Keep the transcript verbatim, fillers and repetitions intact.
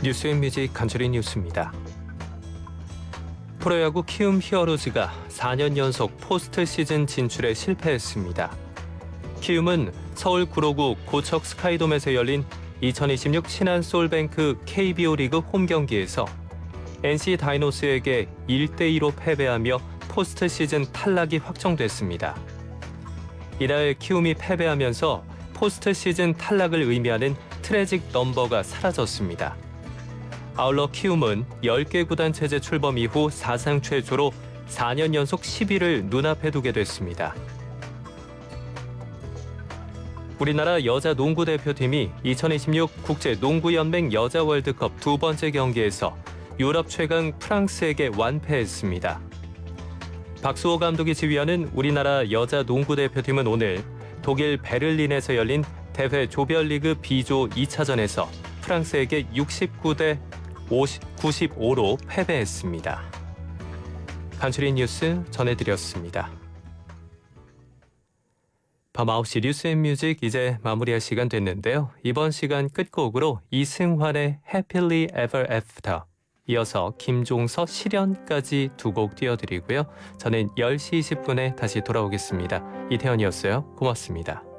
뉴스앤뮤직 간추린 뉴스입니다. 프로야구 키움 히어로즈가 사 년 연속 포스트 시즌 진출에 실패했습니다. 키움은 서울 구로구 고척 스카이돔에서 열린 이천이십육 신한 솔뱅크 케이비오 리그 홈 경기에서 엔씨 다이노스에게 일 대 이로 패배하며 포스트 시즌 탈락이 확정됐습니다. 이날 키움이 패배하면서 포스트 시즌 탈락을 의미하는 트래직 넘버가 사라졌습니다. 아울러 키움은 열 개 구단 체제 출범 이후 사상 최초로 사 년 연속 십 위를 눈앞에 두게 됐습니다. 우리나라 여자 농구 대표팀이 이천이십육 국제농구연맹 여자 월드컵 두 번째 경기에서 유럽 최강 프랑스에게 완패했습니다. 박수호 감독이 지휘하는 우리나라 여자 농구 대표팀은 오늘 독일 베를린에서 열린 대회 조별리그 B조 이 차전에서 프랑스에게 육십구 대 구십오로 패배했습니다. 간추린 뉴스 전해드렸습니다. 밤 아홉 시 뉴스앤뮤직 이제 마무리할 시간 됐는데요. 이번 시간 끝곡으로 이승환의 Happily Ever After, 이어서 김종서 실현까지 두 곡 띄워드리고요. 저는 열 시 이십 분에 다시 돌아오겠습니다. 이태현이었어요. 고맙습니다.